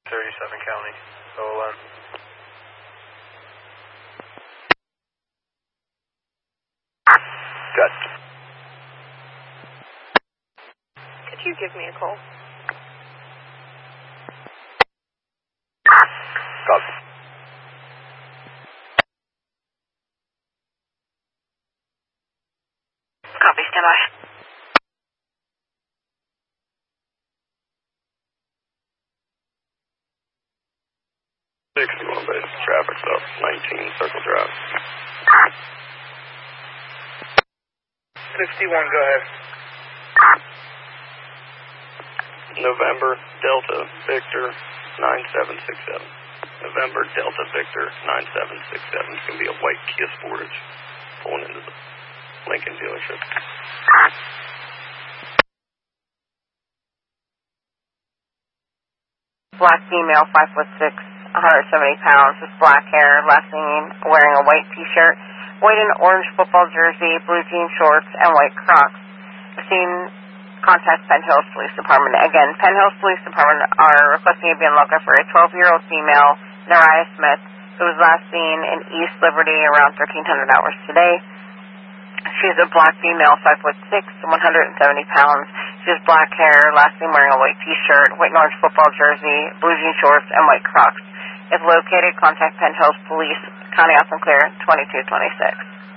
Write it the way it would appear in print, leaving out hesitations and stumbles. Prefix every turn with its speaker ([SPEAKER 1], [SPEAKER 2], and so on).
[SPEAKER 1] 37 County, OLN.
[SPEAKER 2] Good.
[SPEAKER 3] Could you give me a call?
[SPEAKER 2] Copy.
[SPEAKER 3] Copy, stand by.
[SPEAKER 2] 61 base traffic up, 19 Circle Drive.
[SPEAKER 1] 61, go ahead.
[SPEAKER 2] November Delta Victor 9767. November Delta Victor 9767. It's going to be a white Kia Sportage pulling into the Lincoln dealership.
[SPEAKER 4] Black female, 5'6", 170 pounds, with black hair, last seen wearing a white t-shirt, white and orange football jersey, blue jean shorts, and white Crocs. Seen contact Penn Hills Police Department. Again, Penn Hills Police Department are requesting a lookout for a 12-year-old female, Nariah Smith, who was last seen in East Liberty around 1300 hours today. She's a black female, 5'6", 170 pounds. She has black hair, last seen wearing a white t-shirt, white and orange football jersey, blue jean shorts, and white Crocs. If located, contact Penn Hills Police, County Austin Clear, 2226.